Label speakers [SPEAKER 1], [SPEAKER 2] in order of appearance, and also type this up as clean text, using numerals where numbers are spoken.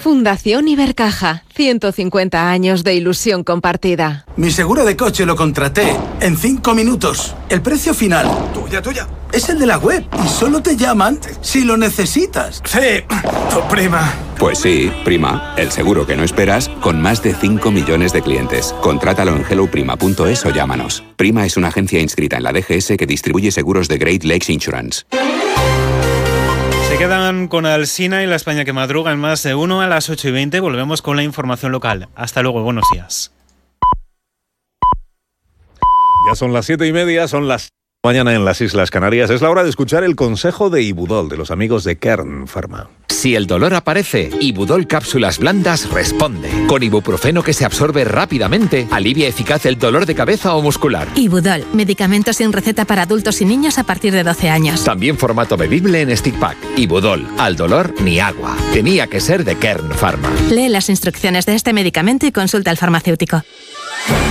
[SPEAKER 1] Fundación Ibercaja, 150 años de ilusión compartida.
[SPEAKER 2] Mi seguro de coche lo contraté en 5 minutos. El precio final, tuya, es el de la web y solo te llaman si lo necesitas.
[SPEAKER 3] Sí, tu prima.
[SPEAKER 4] Pues sí, prima, el seguro que no esperas con más de 5 millones de clientes. Contrátalo en helloprima.es o llámanos. Prima es una agencia inscrita en la DGS que distribuye seguros de Great Lakes Insurance.
[SPEAKER 5] Se quedan con Alsina y la España que madruga en Más de Uno. A las 8:20 volvemos con la información local. Hasta luego, buenos días.
[SPEAKER 6] Ya son las 7:30, son las mañana en las Islas Canarias. Es la hora de escuchar el consejo de Ibudol, de los amigos de Kern Pharma.
[SPEAKER 7] Si el dolor aparece, Ibudol Cápsulas Blandas responde. Con ibuprofeno que se absorbe rápidamente, alivia eficaz el dolor de cabeza o muscular.
[SPEAKER 8] Ibudol, medicamento sin receta para adultos y niños a partir de 12 años.
[SPEAKER 7] También formato bebible en stick pack. Ibudol, al dolor ni agua. Tenía que ser de Kern Pharma.
[SPEAKER 8] Lee las instrucciones de este medicamento y consulta al farmacéutico.